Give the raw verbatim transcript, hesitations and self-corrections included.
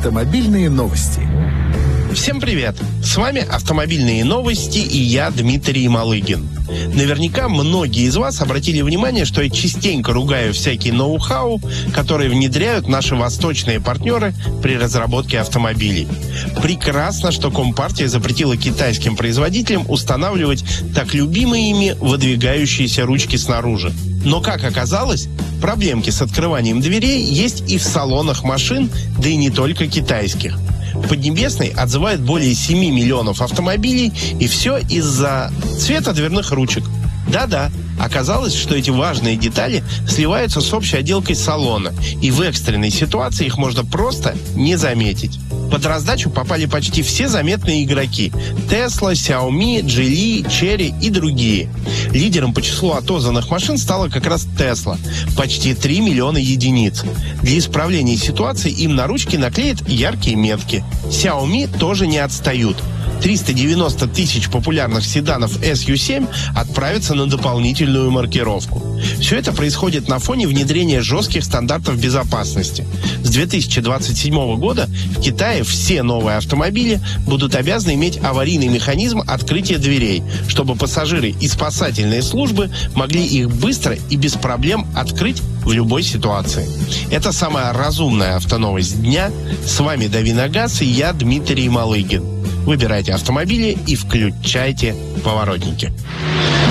Автомобильные новости. Всем привет! С вами «Автомобильные новости» и я, Дмитрий Малыгин. Наверняка многие из вас обратили внимание, что я частенько ругаю всякий ноу-хау, которые внедряют наши восточные партнеры при разработке автомобилей. Прекрасно, что Компартия запретила китайским производителям устанавливать так любимые ими выдвигающиеся ручки снаружи. Но, как оказалось, проблемки с открыванием дверей есть и в салонах машин, да и не только китайских. Поднебесный отзывает более семи миллионов автомобилей, и все из-за цвета дверных ручек. Да-да, оказалось, что эти важные детали сливаются с общей отделкой салона, и в экстренной ситуации их можно просто не заметить. Под раздачу попали почти все заметные игроки – Tesla, Xiaomi, Geely, Chery и другие. Лидером по числу отозванных машин стала как раз Tesla – почти три миллиона единиц. Для исправления ситуации им на ручки наклеят яркие метки. Xiaomi тоже не отстают. триста девяносто тысяч популярных седанов эс ю семь отправятся на дополнительную маркировку. Все это происходит на фоне внедрения жестких стандартов безопасности. С две тысячи двадцать седьмого года в Китае все новые автомобили будут обязаны иметь аварийный механизм открытия дверей, чтобы пассажиры и спасательные службы могли их быстро и без проблем открыть в любой ситуации. Это самая разумная автоновость дня. С вами Дави на газ и я, Дмитрий Малыгин. Выбирайте автомобили и включайте поворотники.